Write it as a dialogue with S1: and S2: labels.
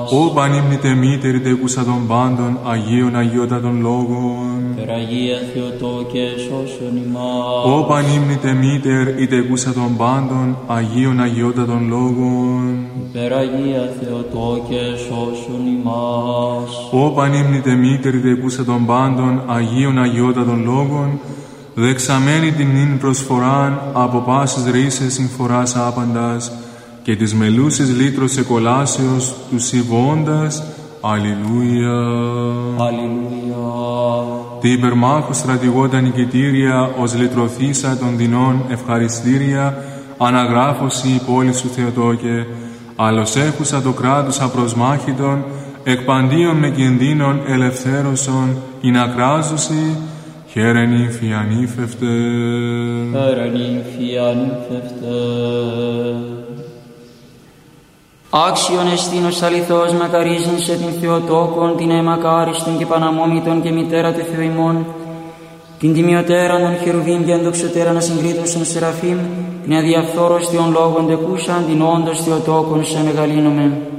S1: Ω πανύμνητε μήτερη τεκούσα των πάντων, Αγίων Αγιότατων Λόγων.
S2: Περαγία Θεοτόκε σώσον ημάς.
S1: Ω πανύμνητε μήτερ η τεκούσα των πάντων, Αγίων Αγιότατων Λόγων.
S2: Περαγία Θεοτόκε σώσον ημάς.
S1: Ω πανύμνητε μήτερη τεκούσα των πάντων, Αγίων Αγιότατων Λόγων, δεξαμένη την νυν προσφοράν από πάσης ρίσες συμφοράς άπαντας, και της μελούσης λύτρος εκολάσεως του συμβώντας. Αλληλούια.
S2: Αλληλούια.
S1: Τη υπερμάχου στρατηγόντα νικητήρια, ως λυτρωθήσα των δεινών ευχαριστήρια, αναγράφωση η πόλη σου Θεοτόκε, άλλος έχουσα το κράτος απροσμάχητον, εκπαντίον με κινδύνων ελευθέρωσον, ειν ακράζωση, χαίρεν ύμφη ανήφευτε.
S2: Χαίρεν ύμφη ανήφευτε. Άξιον εστίνος αληθώς μακαρίζειν σε την Θεοτόκον, την αιμακάριστον και παναμόμητον και μητέρα του Θεού ημών, την τιμιωτέραν των χερουβίμ και ενδοξωτέραν ασυγκρίτωσον σεραφείμ, την αδιαφθόρος Θεον λόγων τεκούσαν, την όντως Θεοτόκον σε μεγαλύνομεν.